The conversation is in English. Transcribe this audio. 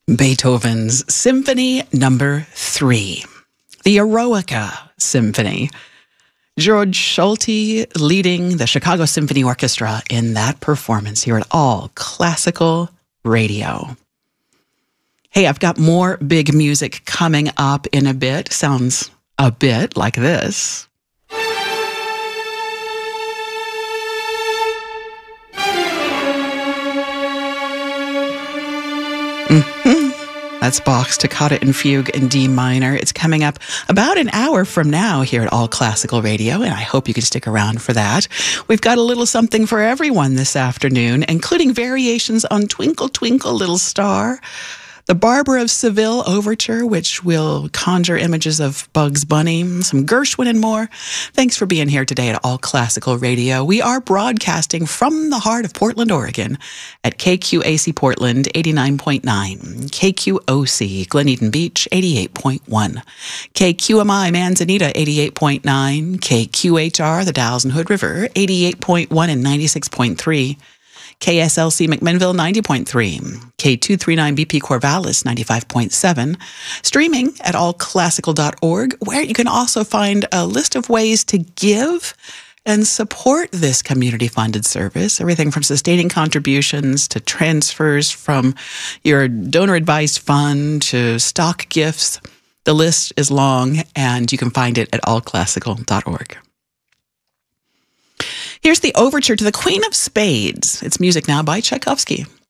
Beethoven's Symphony Number 3, the Eroica Symphony. George Solti leading the Chicago Symphony Orchestra in that performance here at All Classical Radio. Hey, I've got more big music coming up in a bit. Sounds a bit like this. That's Bach's Toccata and Fugue in D minor. It's coming up about an hour from now here at All Classical Radio, and I hope you can stick around for that. We've got a little something for everyone this afternoon, including variations on Twinkle, Twinkle, Little Star, the Barbara of Seville Overture, which will conjure images of Bugs Bunny, some Gershwin and more. Thanks for being here today at All Classical Radio. We are broadcasting from the heart of Portland, Oregon at KQAC Portland 89.9, KQOC Glen Eden Beach 88.1, KQMI Manzanita 88.9, KQHR the Dalles and Hood River 88.1 and 96.3, KSLC McMinnville 90.3, K239 BP Corvallis 95.7, streaming at allclassical.org, where you can also find a list of ways to give and support this community-funded service, everything from sustaining contributions to transfers from your donor-advised fund to stock gifts. The list is long, and you can find it at allclassical.org. Here's the overture to the Queen of Spades. It's music now by Tchaikovsky.